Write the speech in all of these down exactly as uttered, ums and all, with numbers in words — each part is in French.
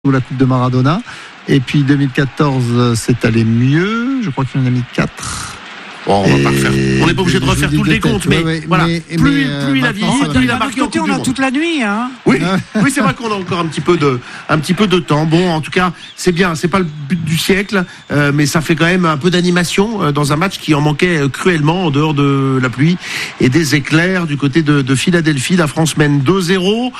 ou la Coupe de Maradona. Et puis deux mille quatorze, c'est allé mieux. Je crois qu'il en a mis quatre. Bon, on va pas refaire. On n'est pas obligé de refaire tout le décompte, mais, ouais, voilà. Mais, mais, plus, mais, plus il a vieilli, plus il a marqué en Coupe du Monde. On a toute la nuit, hein. Oui, oui, c'est vrai qu'on a encore un petit peu de, un petit peu de temps. Bon, en tout cas, c'est bien. C'est pas le but du siècle, euh, mais ça fait quand même un peu d'animation euh, dans un match qui en manquait euh, cruellement en dehors de la pluie et des éclairs du côté de, de Philadelphie. La France mène deux zéro.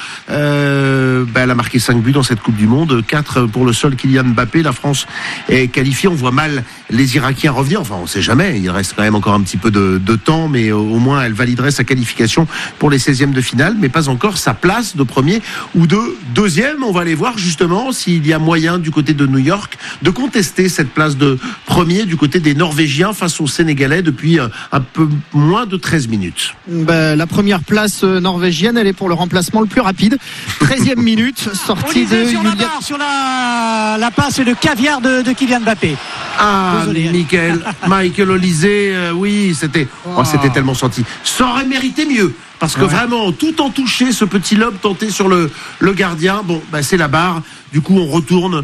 Euh, bah, elle a marqué cinq buts dans cette Coupe du Monde, quatre pour le seul Kylian Mbappé. La France est qualifiée. On voit mal les Irakiens revenir. Enfin, on sait jamais. Il reste quand même encore un petit peu de, de temps, mais au moins elle validerait sa qualification pour les seizièmes de finale, mais pas encore sa place de premier ou de deuxième. On va aller voir justement s'il y a moyen du côté de New York de contester cette place de premier du côté des Norvégiens face aux Sénégalais depuis un peu moins de treize minutes. Ben, la première place norvégienne, elle est pour le remplacement le plus rapide. treizième minute, sortie de sur la barre, sur la, la passe et le caviar de, de Kylian Mbappé. Ah, Michael, Michael Olysée, euh, oui, c'était, oh, c'était tellement senti. Ça aurait mérité mieux. Parce que ouais. vraiment, tout en touché, ce petit lob tenté sur le, le gardien, bon, bah, c'est la barre. Du coup, on retourne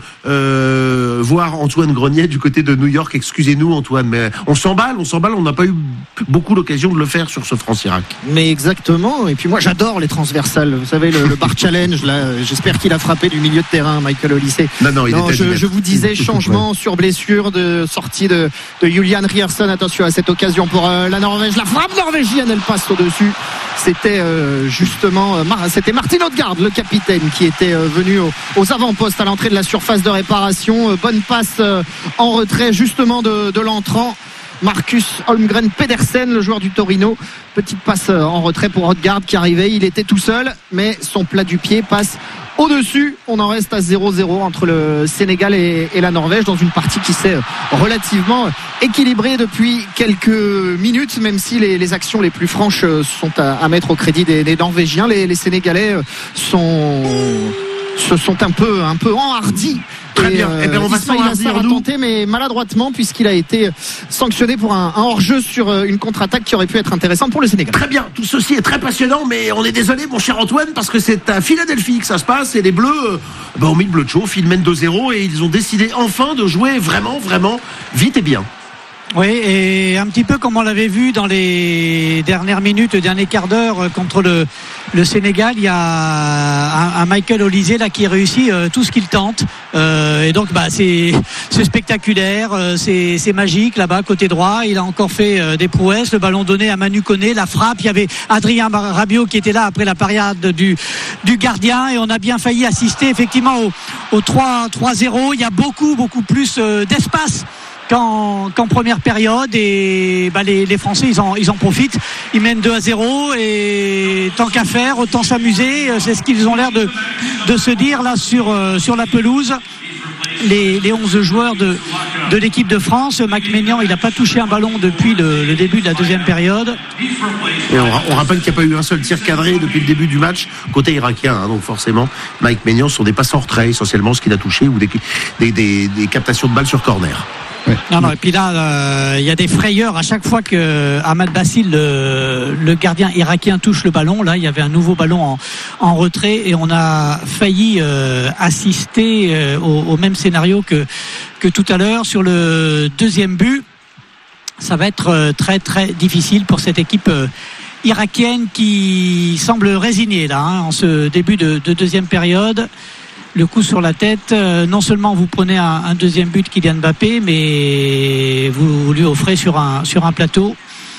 euh, voir Antoine Grenier du côté de New York. Excusez-nous, Antoine, mais on s'emballe, on s'emballe. On n'a pas eu beaucoup l'occasion de le faire sur ce France-Irak. Mais exactement. Et puis moi, j'adore les transversales. Vous savez, le, le bar challenge, là, j'espère qu'il a frappé du milieu de terrain, Michael Olysée. Non, non, il non, était je, je vous disais, changement sur blessure de sortie de, de Julian Ryerson. Attention à cette occasion pour euh, la Norvège. La frappe norvégienne, elle passe au-dessus. C'était euh, justement, euh, c'était Martin Odegaard, le capitaine, qui était euh, venu aux, aux avant-postes à l'entrée de la surface de réparation. Euh, bonne passe euh, en retrait justement de, de l'entrant. Marcus Holmgren Pedersen, le joueur du Torino. Petite passe euh, en retrait pour Odegaard qui arrivait. Il était tout seul, mais son plat du pied passe au-dessus. On en reste à zéro zéro entre le Sénégal et, et la Norvège dans une partie qui s'est relativement équilibrée depuis quelques minutes, même si les, les actions les plus franches sont à, à mettre au crédit des, des Norvégiens. Les, les Sénégalais sont, se sont un peu, un peu enhardis. Très bien. Euh, eh bien, on va Ismaïla Sarr a tenté, mais maladroitement, puisqu'il a été sanctionné pour un, un hors-jeu sur une contre-attaque qui aurait pu être intéressante pour le Sénégal. Très bien. Tout ceci est très passionnant, mais on est désolé, mon cher Antoine, parce que c'est à Philadelphie que ça se passe et les Bleus euh, ben, ont mis le bleu de chauffe. Ils mènent deux zéro et ils ont décidé enfin de jouer vraiment, vraiment vite et bien. Oui, et un petit peu comme on l'avait vu dans les dernières minutes, le dernier quart d'heure contre le, le Sénégal, il y a un, un Michael Olysée là qui réussit euh, tout ce qu'il tente. Euh, et donc bah c'est, c'est spectaculaire, euh, c'est, c'est magique là-bas côté droit. Il a encore fait euh, des prouesses. Le ballon donné à Manu Koné, la frappe. Il y avait Adrien Rabiot qui était là après la parade du, du gardien et on a bien failli assister effectivement au, au trois zéro. Il y a beaucoup beaucoup plus euh, d'espace Qu'en, qu'en première période et bah les, les Français ils en, ils en profitent, ils mènent deux à zéro et tant qu'à faire autant s'amuser, c'est ce qu'ils ont l'air de, de se dire là sur, euh, sur la pelouse. Les, les onze joueurs de, de l'équipe de France. Mike Maignan, il n'a pas touché un ballon depuis le, le début de la deuxième période. Et on, on rappelle qu'il n'y a pas eu un seul tir cadré depuis le début du match côté irakien, hein, donc forcément Mike Maignan sont des passes en retrait essentiellement ce qu'il a touché ou des, des, des, des captations de balles sur corner. Ouais. Non, non, et puis là, il euh, y a des frayeurs à chaque fois que Ahmad Bassil, le, le gardien irakien, touche le ballon. Là, il y avait un nouveau ballon en, en retrait et on a failli euh, assister euh, au, au même scénario que, que tout à l'heure sur le deuxième but. Ça va être euh, très, très difficile pour cette équipe euh, irakienne qui semble résignée là, hein, en ce début de, de deuxième période. Le coup sur la tête, euh, non seulement vous prenez un, un deuxième but Kylian Mbappé, mais vous, vous lui offrez sur un, sur un plateau.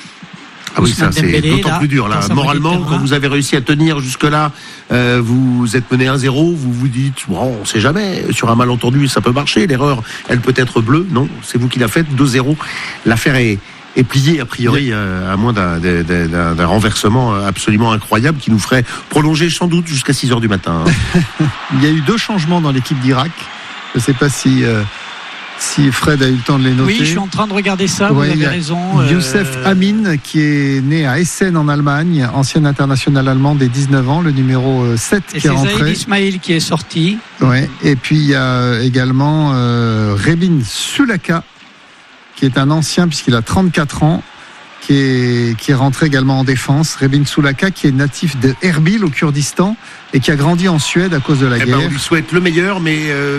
Ah oui, ça c'est d'autant là, plus dur là. Moralement, quand vous avez réussi à tenir jusque-là, euh, vous êtes mené un zéro, vous vous dites, bon, on sait jamais, sur un malentendu ça peut marcher, l'erreur elle peut être bleue, non, c'est vous qui la faites, deux zéro, l'affaire est... est plié a priori euh, à moins d'un, d'un, d'un renversement absolument incroyable qui nous ferait prolonger sans doute jusqu'à six heures du matin. Il y a eu deux changements dans l'équipe d'Irak. Je ne sais pas si, euh, si Fred a eu le temps de les noter. Oui, je suis en train de regarder ça, ouais, vous avez raison. Youssef euh... Amin qui est né à Essen en Allemagne, ancien international allemand des dix-neuf ans, le numéro sept et qui est rentré. Et c'est Zaïd Ismail qui est sorti. Ouais. Et puis il y a également euh, Rebin Sulaka qui est un ancien puisqu'il a trente-quatre ans qui est, qui est rentré également en défense. Rebin Soulaka, qui est natif de Erbil au Kurdistan et qui a grandi en Suède à cause de la eh guerre. ben, on lui souhaite le meilleur, mais euh,